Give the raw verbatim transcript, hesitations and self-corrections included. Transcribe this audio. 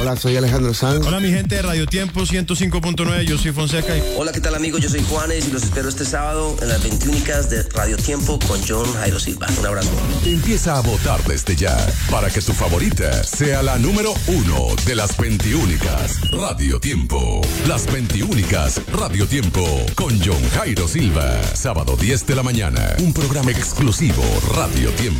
Hola, soy Alejandro Sanz. Hola mi gente de Radio Tiempo ciento cinco punto nueve, yo soy Fonseca. Hola, ¿qué tal amigos? Yo soy Juanes y los espero este sábado en las veintiúnicas de Radio Tiempo con John Jairo Silva. Un abrazo. Empieza a votar desde ya para que tu favorita sea la número uno de las veintiúnicas. Radio Tiempo. Las veintiúnicas Radio Tiempo con John Jairo Silva. Sábado diez de la mañana. Un programa exclusivo Radio Tiempo.